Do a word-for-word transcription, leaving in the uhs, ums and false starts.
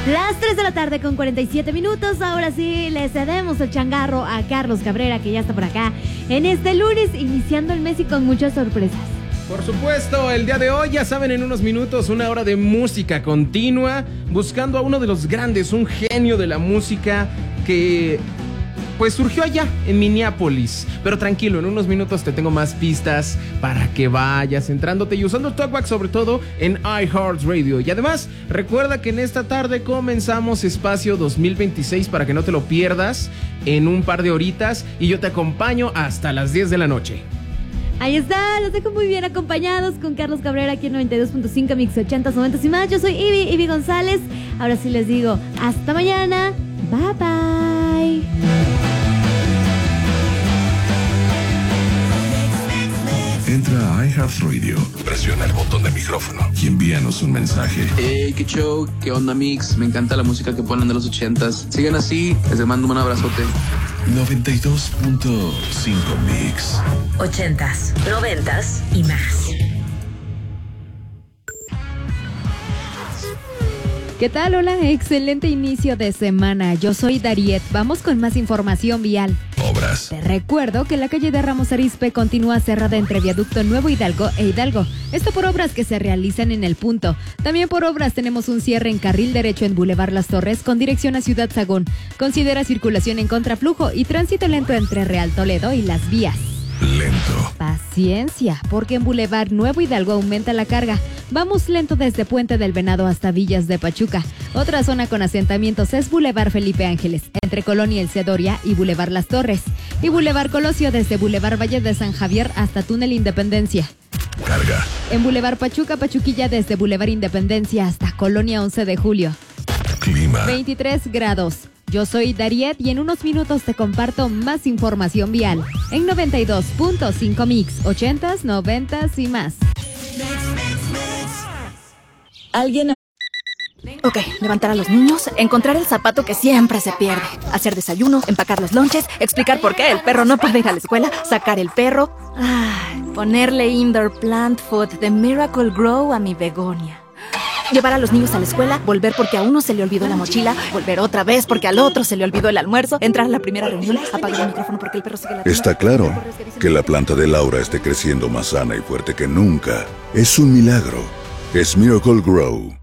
Las tres de la tarde con cuarenta y siete minutos. Ahora sí le cedemos el changarro a Carlos Cabrera, que ya está por acá en este lunes, iniciando el mes y con muchas sorpresas. Por supuesto, el día de hoy, ya saben, en unos minutos, una hora de música continua, buscando a uno de los grandes, un genio de la música que pues surgió allá en Minneapolis. Pero tranquilo, en unos minutos te tengo más pistas para que vayas entrándote y usando TalkBack, sobre todo en iHeartRadio. Y además, recuerda que en esta tarde comenzamos Espacio dos mil veintiséis para que no te lo pierdas en un par de horitas, y yo te acompaño hasta las diez de la noche. Ahí está, los dejo muy bien acompañados con Carlos Cabrera aquí en noventa y dos punto cinco, Mix ochentas, noventas y más. Yo soy Ivy, Ivy González. Ahora sí les digo, hasta mañana. Bye bye. Entra a iHeartRadio, presiona el botón de micrófono y envíanos un mensaje. Hey, qué show, qué onda, Mix. Me encanta la música que ponen de los ochentas. Sigan así, les mando un abrazote. noventa y dos punto cinco Mix. Ochentas, noventas y más. ¿Qué tal? Hola, excelente inicio de semana. Yo soy Dariet. Vamos con más información vial. Obras. Te recuerdo que la calle de Ramos Arizpe continúa cerrada entre Viaducto Nuevo Hidalgo e Hidalgo. Esto por obras que se realizan en el punto. También por obras tenemos un cierre en carril derecho en Boulevard Las Torres con dirección a Ciudad Sagún. Considera circulación en contraflujo y tránsito lento entre Real Toledo y Las Vías. Lento. Paciencia, porque en Boulevard Nuevo Hidalgo aumenta la carga. Vamos lento desde Puente del Venado hasta Villas de Pachuca. Otra zona con asentamientos es Boulevard Felipe Ángeles, entre Colonia El Cedoria y Boulevard Las Torres. Y Boulevard Colosio desde Boulevard Valle de San Javier hasta Túnel Independencia. Carga. En Boulevard Pachuca, Pachuquilla desde Boulevard Independencia hasta Colonia once de julio. Clima. veintitrés grados. Yo soy Dariet y en unos minutos te comparto más información vial en noventa y dos punto cinco Mix, ochentas, noventas y más. Alguien... Ok, levantar a los niños, encontrar el zapato que siempre se pierde, hacer desayuno, empacar los lonches, explicar por qué el perro no puede ir a la escuela, sacar el perro, ay, ponerle indoor plant food de Miracle Grow a mi begonia. Llevar a los niños a la escuela, volver porque a uno se le olvidó la mochila, volver otra vez porque al otro se le olvidó el almuerzo, entrar a la primera reunión, apagar el micrófono porque el perro sigue la... Está claro que la planta de Laura esté creciendo más sana y fuerte que nunca. Es un milagro. Es Miracle Grow.